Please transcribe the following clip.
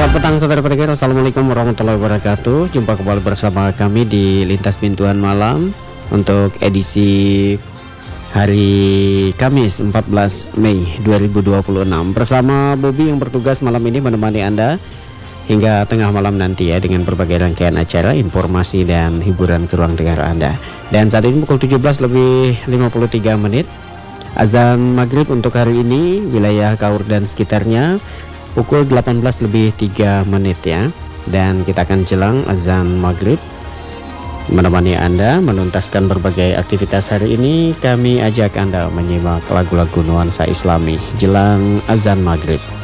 Selamat petang saudara pendengar, assalamualaikum warahmatullahi wabarakatuh. Jumpa kembali bersama kami di Lintas Bintuan Malam untuk edisi hari Kamis 14 Mei 2026 bersama Bobby yang bertugas malam ini menemani Anda hingga tengah malam nanti ya, dengan berbagai rangkaian acara, informasi dan hiburan ke ruang dengar Anda. Dan saat ini pukul 17 lebih 53 menit, azan maghrib untuk hari ini wilayah Kaur dan sekitarnya pukul 18 lebih 3 menit ya. Dan kita akan jelang azan maghrib menemani Anda menuntaskan berbagai aktivitas hari ini. Kami ajak Anda menyimak lagu-lagu nuansa Islami jelang azan maghrib.